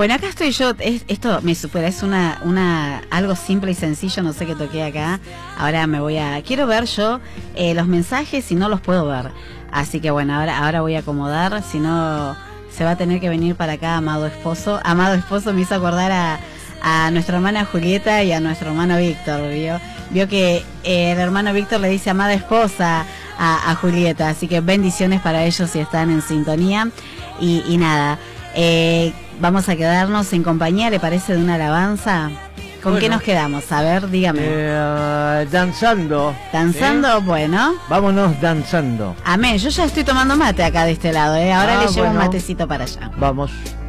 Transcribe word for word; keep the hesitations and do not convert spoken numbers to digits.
Bueno, acá estoy yo, es, esto me supera, es una, una, algo simple y sencillo, no sé qué toqué acá. Ahora me voy a, quiero ver yo eh, los mensajes y no los puedo ver. Así que bueno, ahora, ahora voy a acomodar, si no se va a tener que venir para acá, amado esposo. Amado esposo me hizo acordar a, a nuestra hermana Julieta y a nuestro hermano Víctor, ¿vio? Vio que eh, el hermano Víctor le dice amada esposa a, a Julieta, así que bendiciones para ellos si están en sintonía. Y, y nada, eh, vamos a quedarnos en compañía, ¿le parece, de una alabanza? ¿Con bueno, qué nos quedamos? A ver, dígame. Eh, danzando. ¿Danzando? ¿Eh? Bueno. Vámonos danzando. Amén. Yo ya estoy tomando mate acá de este lado, ¿eh? Ahora ah, le llevo bueno. un matecito para allá. Vamos.